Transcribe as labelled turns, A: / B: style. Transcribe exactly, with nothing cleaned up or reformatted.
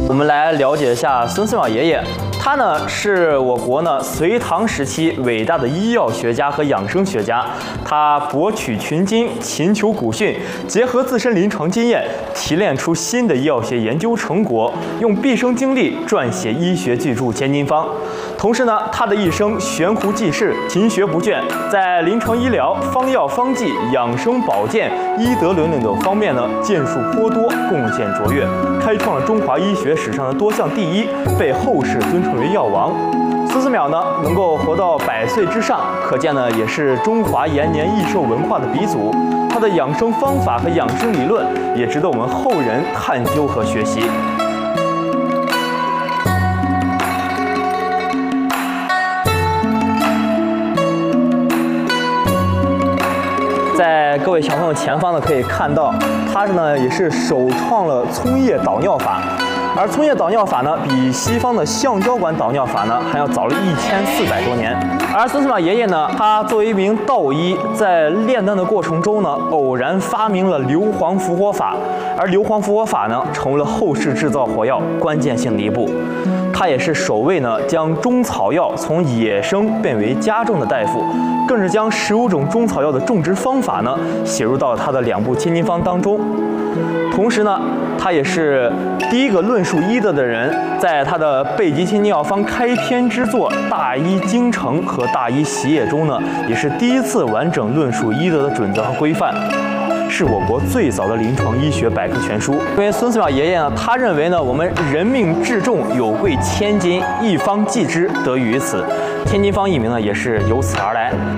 A: 我们来了解一下孙思邈爷爷。他呢是我国呢隋唐时期伟大的医药学家和养生学家。他博取群经，勤求古训，结合自身临床经验，提炼出新的医药学研究成果，用毕生精力撰写医学巨著《千金方》。同时呢，他的一生悬壶济世，勤学不倦，在临床医疗、方药方剂、养生保健、医德伦理等方面呢建树颇多，贡献卓越，开创了中华医学史上的多项第一，被后世尊称为药王。孙思邈呢能够活到百岁之上，可见呢也是中华延年益寿文化的鼻祖。他的养生方法和养生理论也值得我们后人探究和学习。在各位小朋友前方呢，可以看到，他呢也是首创了葱叶导尿法。而葱叶导尿法呢，比西方的橡胶管导尿法呢还要早了一千四百多年。而孙思邈爷爷呢，他作为一名道医，在炼丹的过程中呢，偶然发明了硫磺伏火法，而硫磺伏火法呢，成为了后世制造火药关键性的一步。他也是首位呢将中草药从野生变为家政的大夫，更是将十五种中草药的种植方法呢写入到他的两部《千金方》当中。同时呢，他也是第一个论述医德的人，在他的《备急千金药方》开篇之作《大医精诚》和《大医习业》中呢，也是第一次完整论述医德的准则和规范，是我国最早的临床医学百科全书。因为孙思邈爷爷呢，他认为呢，我们人命至重，有贵千金，一方济之，得于此。千金方一名呢，也是由此而来。